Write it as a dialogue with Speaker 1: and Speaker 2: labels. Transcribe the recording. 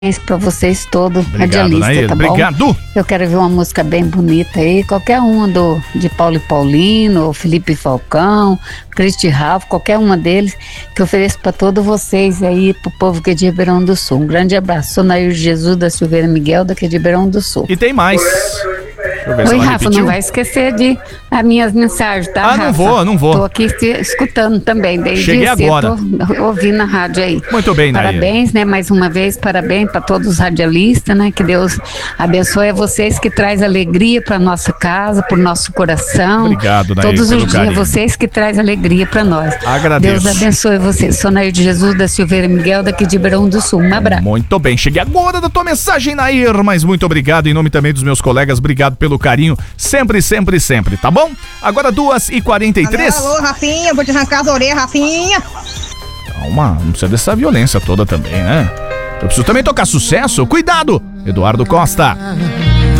Speaker 1: Para vocês todos,
Speaker 2: Obrigado,
Speaker 1: radialista,
Speaker 2: Nair.
Speaker 1: tá
Speaker 2: Obrigado.
Speaker 1: bom? Eu quero ver uma música bem bonita aí, qualquer uma de Paulo e Paulino, Felipe Falcão, Cristi Ralph, qualquer uma deles, que eu ofereço para todos vocês aí, pro povo que é de Ribeirão do Sul. Um grande abraço. Sou Nair Jesus da Silveira Miguel, daqui de Ribeirão do Sul.
Speaker 2: E tem mais.
Speaker 1: Oi, Rafa, não vai esquecer de as minhas mensagens, tá, Rafa?
Speaker 2: Não vou.
Speaker 1: Tô aqui escutando também, desde
Speaker 2: Cheguei agora.
Speaker 1: Tô ouvindo a rádio aí.
Speaker 2: Muito bem, Nair.
Speaker 1: Parabéns, né, mais uma vez, parabéns para todos os radialistas, né, que Deus abençoe a vocês, que traz alegria para nossa casa, para o nosso coração.
Speaker 2: Obrigado, Nair,
Speaker 1: todos
Speaker 2: pelo
Speaker 1: os dias,
Speaker 2: carinho.
Speaker 1: vocês que traz alegria para nós.
Speaker 2: Agradeço.
Speaker 1: Deus abençoe vocês. Sou Nair de Jesus da Silveira Miguel, daqui de Ribeirão do Sul. Um abraço.
Speaker 2: Muito bem, cheguei agora da tua mensagem, Nair, mas muito obrigado em nome também dos meus colegas, obrigado pelo carinho, sempre, sempre, sempre, tá bom? Agora 2h43.
Speaker 3: Alô, Rafinha, vou te arrancar as orelhas, Rafinha.
Speaker 2: Calma, não precisa dessa violência toda também, né? Eu preciso também tocar sucesso, cuidado! Eduardo Costa.